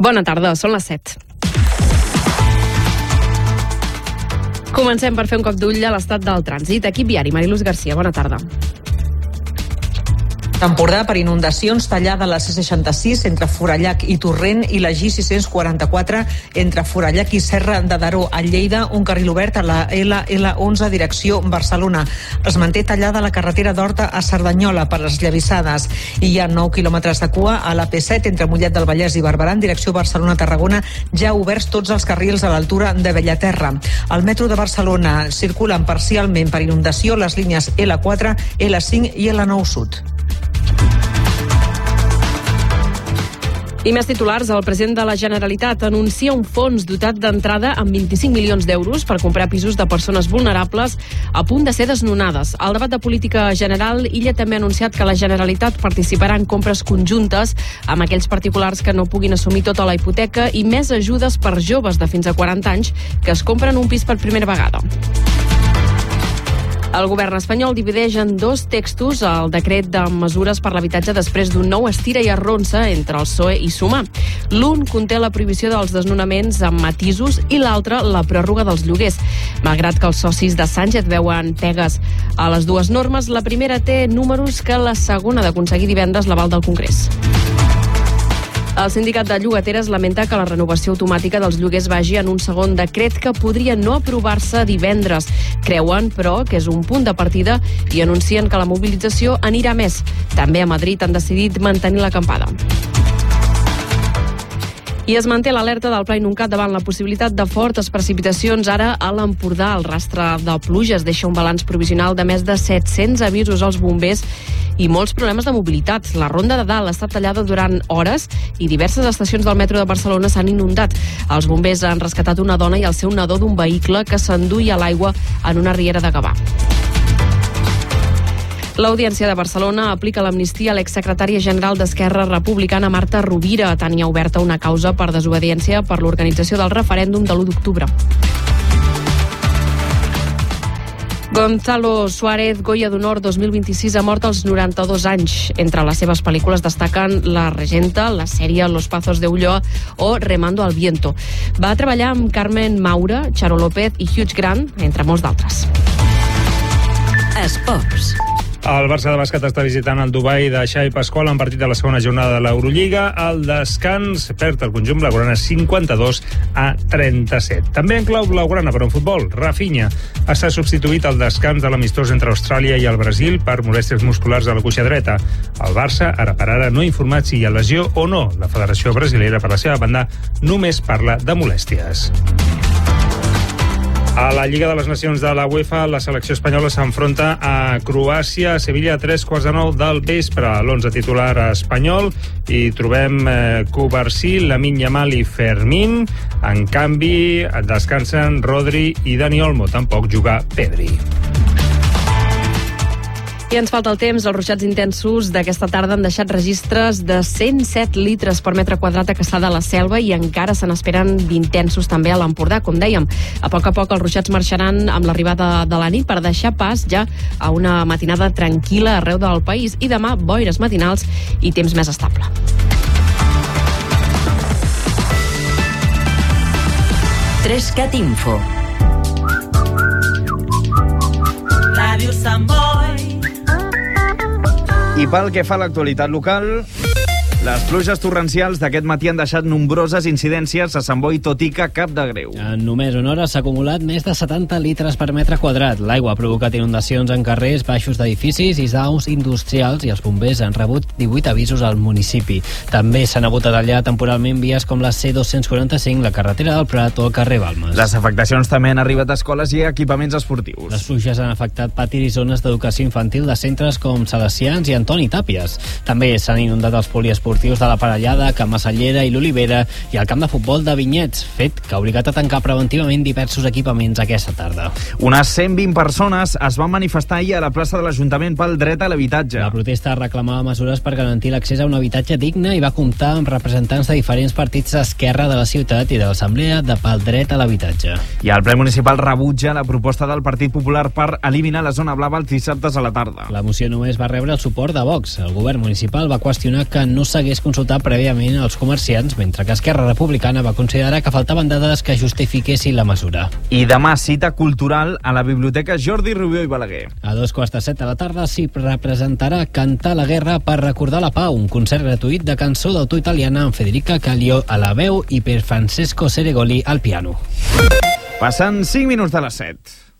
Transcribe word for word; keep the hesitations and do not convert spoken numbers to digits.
Bona tarda, són les set. Comencem per fer un cop d'ull a l'estat del trànsit. Equip viari, Mariluz Garcia, bona tarda. Empordà per inundacions, tallada la C seixanta-sis entre Forallac i Torrent i la G sis cents quaranta-quatre entre Forallac i Serra de Daró. A Lleida, un carril obert a la L L onze direcció Barcelona. Es manté tallada la carretera d'Horta a Cerdanyola per les Llavissades. I hi ha nou quilòmetres de cua a la P set entre Mollet del Vallès i Barberà en direcció Barcelona-Tarragona, ja oberts tots els carrils a l'altura de Bellaterra. Al metro de Barcelona circulen parcialment per inundació les línies L quatre, L cinc i L nou Sud. I més titulars, el president de la Generalitat anuncia un fons dotat d'entrada amb vint-i-cinc milions d'euros per comprar pisos de persones vulnerables a punt de ser desnonades. Al debat de política general, Illa també ha anunciat que la Generalitat participarà en compres conjuntes amb aquells particulars que no puguin assumir tota la hipoteca i més ajudes per joves de fins a quaranta anys que es compren un pis per primera vegada. El govern espanyol divideix en dos textos el decret de mesures per l'habitatge després d'un nou estira i arronsa entre el P S O E i Sumar. L'un conté la prohibició dels desnonaments amb matisos i l'altre la pròrroga dels lloguers. Malgrat que els socis de Sánchez veuen pegues a les dues normes, la primera té números que la segona d'aconseguir divendres l'aval del Congrés. El sindicat de llogateres lamenta que la renovació automàtica dels lloguers vagi en un segon decret que podria no aprovar-se divendres. Creuen, però, que és un punt de partida i anuncien que la mobilització anirà més. També a Madrid han decidit mantenir l'acampada. I es manté l'alerta del Pla Inuncat davant la possibilitat de fortes precipitacions ara a l'Empordà. El rastre de pluges deixa un balanç provisional de més de set-cents avisos als bombers i molts problemes de mobilitat. La Ronda de Dalt ha estat tallada durant hores i diverses estacions del metro de Barcelona s'han inundat. Els bombers han rescatat una dona i el seu nadó d'un vehicle que s'enduia a l'aigua en una riera de Gavà. L'Audiència de Barcelona aplica l'amnistia a l'exsecretària general d'Esquerra Republicana Marta Rovira. Tenia oberta una causa per desobediència per l'organització del referèndum de l'u d'octubre. Gonzalo Suárez, Goya d'Honor dos mil vint-i-sis, ha mort als noranta-dos anys. Entre les seves pel·lícules destaquen La Regenta, la sèrie Los Pazos de Ulloa o Remando al Viento. Va treballar amb Carmen Maura, Charo López i Hugh Grant, entre molts d'altres. Esports. El Barça de bàsquet està visitant el Dubai de Xavi Pasqual en partit de la segona jornada de l'Eurolliga. Al descans perd el conjunt blaugrana cinquanta-dos a trenta-set. També en clau blaugrana, però en futbol, Rafinha està substituït al descans de l'amistós entre Austràlia i el Brasil per molèsties musculars a la cuixa dreta. El Barça, ara per ara, no ha informat si hi ha lesió o no. La Federació Brasilera, per la seva banda, només parla de molèsties. A la Lliga de les Nacions de la UEFA, la selecció espanyola s'enfronta a Croàcia, a Sevilla, a tres quarts de nou del vespre. L'onze titular espanyol i trobem eh, Cubarsí, Lamine Yamal i Fermín. En canvi, descansen Rodri i Dani Olmo. Tampoc juga Pedri. I ens falta el temps. Els ruixats intensos d'aquesta tarda han deixat registres de cent set litres per metre quadrat a Cassà de la Selva i encara se n'esperen d'intensos també a l'Empordà. Com dèiem, a poc a poc els ruixats marxaran amb l'arribada de la nit per deixar pas ja a una matinada tranquil·la arreu del país i demà boires matinals i temps més estable. Trescat Info. Ràdio Sant Boi. I pel que fa a l'actualitat local, les pluges torrencials d'aquest matí han deixat nombroses incidències a Sant Boi, tot i que cap de greu. En només una hora s'ha acumulat més de setanta litres per metre quadrat. L'aigua ha provocat inundacions en carrers, baixos d'edificis i daus industrials i els bombers han rebut divuit avisos al municipi. També s'han hagut de tallar temporalment vies com la C dos-cents quaranta-cinc, la carretera del Prat o el carrer Balmes. Les afectacions també han arribat a escoles i a equipaments esportius. Les pluges han afectat patis i zones d'educació infantil de centres com Salesians i Antoni Tàpies. També s'han inundat els poliesportius de la Parellada, Can Massallera i l'Olivera i el camp de futbol de Vinyets, fet que ha obligat a tancar preventivament diversos equipaments aquesta tarda. Unes cent vint persones es van manifestar ahir a la plaça de l'Ajuntament pel dret a l'habitatge. La protesta reclamava mesures per garantir l'accés a un habitatge digne i va comptar amb representants de diferents partits d'esquerra de la ciutat i de l'Assemblea de pel dret a l'habitatge. I el ple municipal rebutja la proposta del Partit Popular per eliminar la zona blava els dissabtes a la tarda. La moció només va rebre el suport de Vox. El govern municipal va qüestionar que no s'ha hagués consultat prèviament els comerciants, mentre que Esquerra Republicana va considerar que faltaven dades que justifiquessin la mesura. I demà cita cultural a la Biblioteca Jordi Rubió i Balaguer. A dos quarts de set de la tarda s'hi representarà Cantar la guerra per recordar la pau, un concert gratuït de cançó d'autor italiana amb Federica Callio a la veu i per Francesco Seregoli al piano. Passant cinc minuts de les set.